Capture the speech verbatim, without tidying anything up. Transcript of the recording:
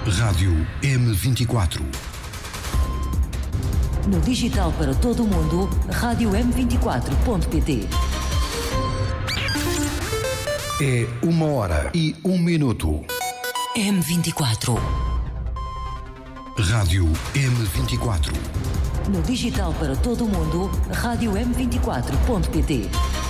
Rádio M vinte e quatro. No digital para todo o mundo, rádio m vinte e quatro ponto pt. É uma hora e um minuto. M vinte e quatro. Rádio M vinte e quatro. No digital para todo o mundo, rádio m vinte e quatro ponto pt.